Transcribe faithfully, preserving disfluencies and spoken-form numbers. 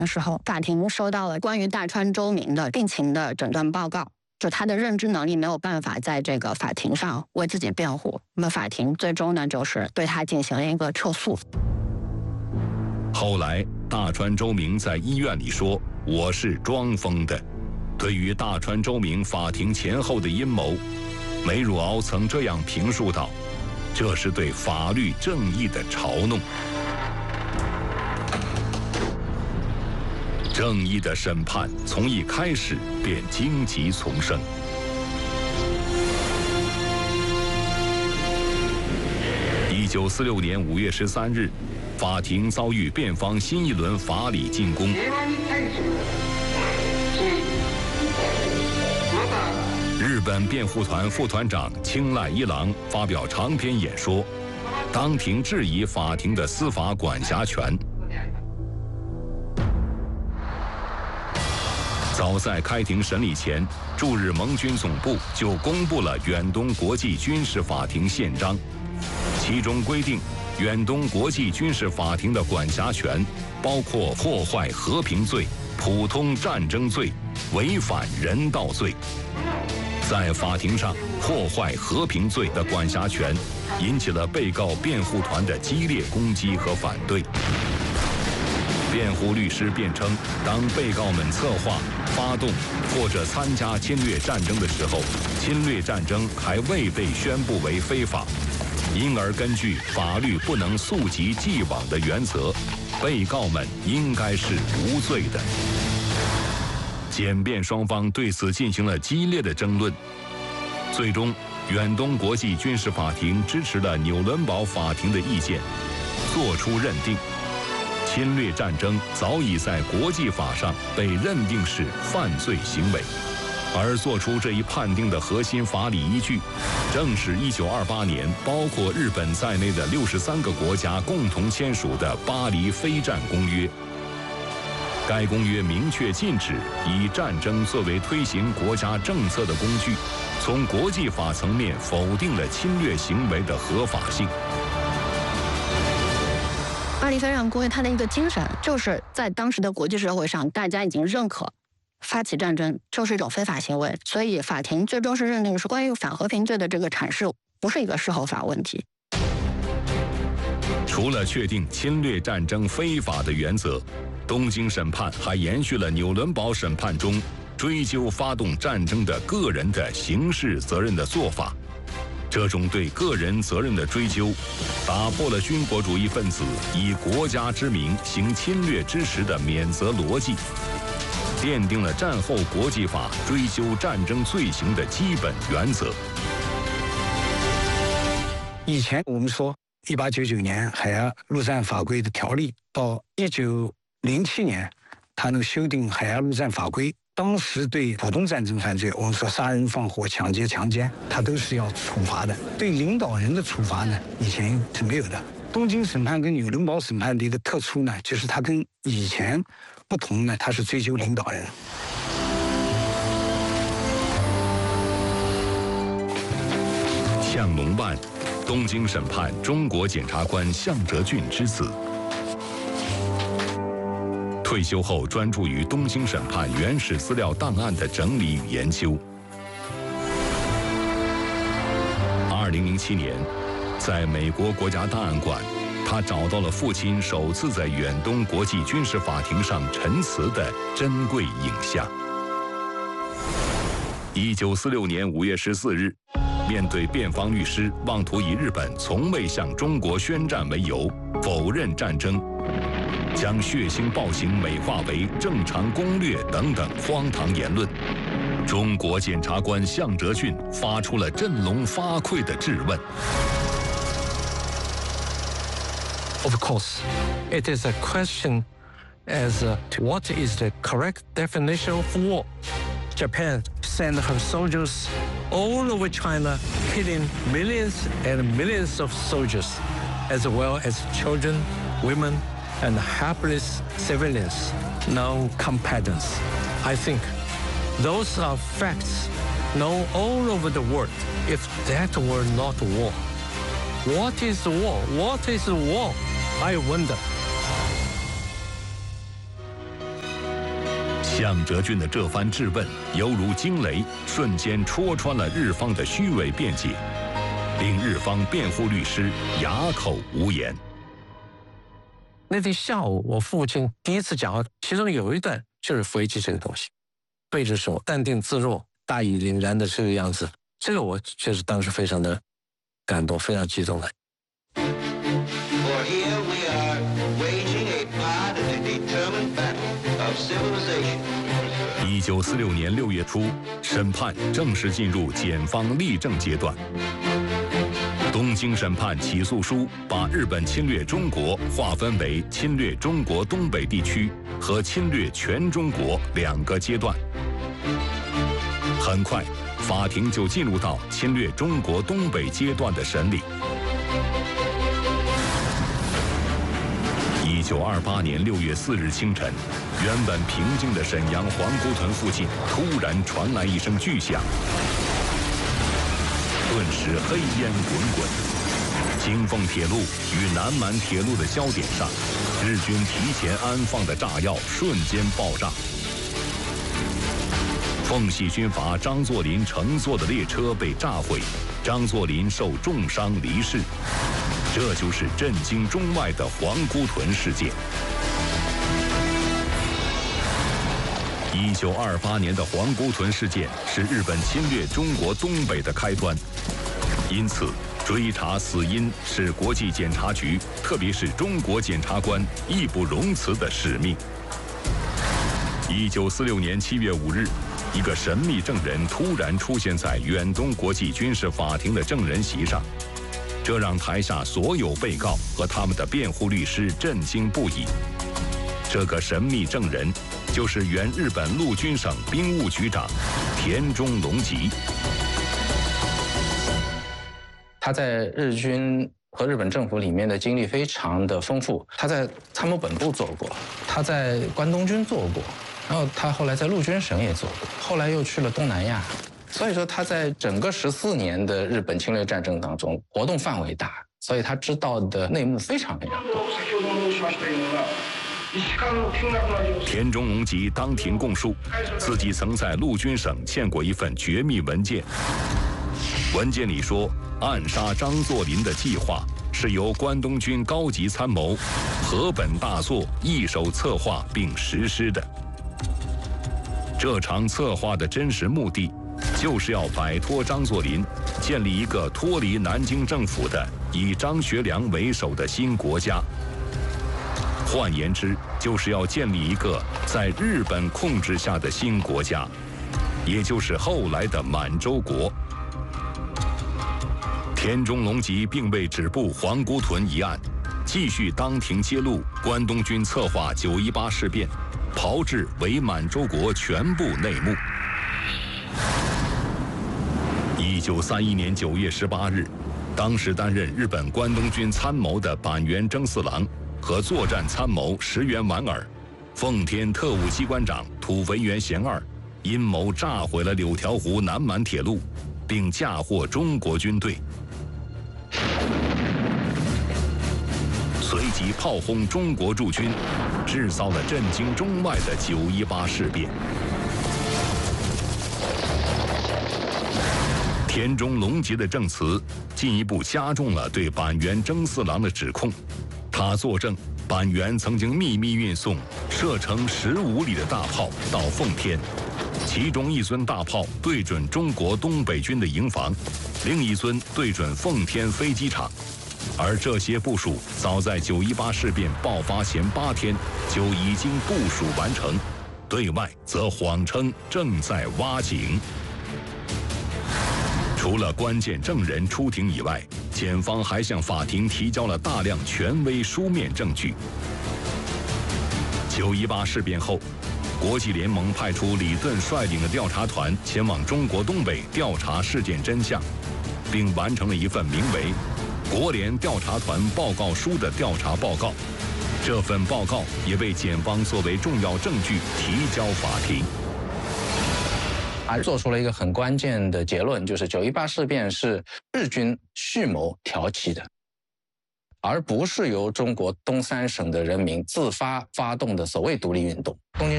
的时候，法庭收到了关于大川周明的病情的诊断报告，就他的认知能力没有办法在这个法庭上为自己辩护，那么法庭最终呢就是对他进行了一个撤诉。 后来大川周明在医院里说：“我是装疯的。”对于大川周明法庭前后的阴谋，梅汝敖曾这样评述道：“这是对法律正义的嘲弄。”正义的审判从一开始便荆棘丛生。一九四六年五月十三日，法庭遭遇辩方新一轮法理进攻。日本辩护团副团长青濑一郎发表长篇演说，当庭质疑法庭的司法管辖权。早在开庭审理前，驻日盟军总部就公布了远东国际军事法庭宪章，其中规定，远东国际军事法庭的管辖权包括破坏和平罪、普通战争罪、违反人道罪。在法庭上，破坏和平罪的管辖权引起了被告辩护团的激烈攻击和反对。辩护律师辩称，当被告们策划、发动或者参加侵略战争的时候，侵略战争还未被宣布为非法，因而根据法律不能溯及既往的原则，被告们应该是无罪的。检辩双方对此进行了激烈的争论，最终，远东国际军事法庭支持了纽伦堡法庭的意见，作出认定：侵略战争早已在国际法上被认定是犯罪行为，而做出这一判定的核心法理依据，正是一九二八年包括日本在内的六十三个国家共同签署的《巴黎非战公约》。该公约明确禁止以战争作为推行国家政策的工具，从国际法层面否定了侵略行为的合法性。 巴黎非战公约它的一个精神，就是在当时的国际社会上，大家已经认可发起战争就是一种非法行为，所以法庭最终是认定是关于反和平罪的这个阐释不是一个事后法问题。 除了确定侵略战争非法的原则，东京审判还延续了纽伦堡审判中追究发动战争的个人的刑事责任的做法。这种对个人责任的追究，打破了军国主义分子以国家之名行侵略之时的免责逻辑，奠定了战后国际法追究战争罪行的基本原则。 以前我们说一八九九年海牙陆战法规的条例，到一九零七年他能修订海牙陆战法规，当时对普通战争犯罪，我们说杀人放火、抢劫、强奸，他都是要处罚的。对领导人的处罚呢，以前是没有的。东京审判跟纽伦堡审判的一个特殊呢，就是它跟以前不同呢，它是追究领导人。 向龙万，东京审判中国检察官向哲俊之子。退休后专注于东京审判原始资料档案的整理与研究。二零零七年，在美国国家档案馆，他找到了父亲首次在远东国际军事法庭上陈词的珍贵影像。一九四六年五月十四日，面对辩方律师妄图以日本从未向中国宣战为由否认战争，将血腥暴行美化为正常攻略等等荒唐言论，中国检察官向哲俊发出了振聋发聩的质问。 Of course, it is a question as to what is the correct definition of war. Japan sent her soldiers all over China, killing millions and millions of soldiers, as well as children, women, and helpless civilians, non-combatants. I think those are facts known all over the world. If that were not war, what is war? What is war? I wonder. 江哲君的这番质问，犹如惊雷，瞬间戳穿了日方的虚伪辩解，令日方辩护律师哑口无言。 那天下午，我父亲第一次讲话，其中有一段就是扶危记这个东西，背着手，淡定自若，大义凛然的这个样子，这个我确实当时非常的感动，非常激动的。 一九四六年六月初，审判正式进入检方立证阶段。东京审判起诉书把日本侵略中国划分为侵略中国东北地区和侵略全中国两个阶段。很快，法庭就进入到侵略中国东北阶段的审理。一九二八年六月四日清晨，原本平静的沈阳皇姑屯附近突然传来一声巨响，顿时黑烟滚滚。京凤铁路与南满铁路的交点上，日军提前安放的炸药瞬间爆炸。奉系军阀张作霖乘坐的列车被炸毁，张作霖受重伤离世。这就是震惊中外的皇姑屯事件。一九二八年的皇姑屯事件是日本侵略中国东北的开端，因此追查死因是国际检察局，特别是中国检察官义不容辞的使命。一九四六年七月五日，一个神秘证人突然出现在远东国际军事法庭的证人席上。这让台下所有被告和他们的辩护律师震惊不已。这个神秘证人就是原日本陆军省兵务局长田中隆吉。 他在日军和日本政府里面的经历非常的丰富。他在参谋本部做过，他在关东军做过，然后他后来在陆军省也做过，后来又去了东南亚。所以说他在整个十四年的日本侵略战争当中活动范围大，所以他知道的内幕非常非常多。 田中隆吉当庭供述，自己曾在陆军省见过一份绝密文件，文件里说暗杀张作霖的计划是由关东军高级参谋河本大作一手策划并实施的。这场策划的真实目的就是要摆脱张作霖，建立一个脱离南京政府的以张学良为首的新国家。换言之，就是要建立一个在日本控制下的新国家，也就是后来的满洲国。田中隆吉并未止步皇姑屯一案，继续当庭揭露关东军策划九一八事变，炮制伪满洲国全部内幕。一九三一年九月十八日，当时担任日本关东军参谋的板垣征四郎和作战参谋石原莞尔、奉天特务机关长土肥原贤二阴谋炸毁了柳条湖南满铁路，并嫁祸中国军队，随即炮轰中国驻军，制造了震惊中外的九一八事变。田中隆吉的证词进一步加重了对板垣征四郎的指控。他作证，板垣曾经秘密运送射程十五里的大炮到奉天，其中一尊大炮对准中国东北军的营房，另一尊对准奉天飞机场。而这些部署早在九一八事变爆发前八天就已经部署完成，对外则谎称正在挖井。除了关键证人出庭以外，检方还向法庭提交了大量权威书面证据。九一八事变后，国际联盟派出李顿率领的调查团前往中国东北调查事件真相，并完成了一份名为《国联调查团报告书》的调查报告。这份报告也被检方作为重要证据提交法庭。 他做出了一个很关键的结论，就是九一八事变是日军蓄谋挑起的，而不是由中国东三省的人民自发发动的所谓独立运动。东京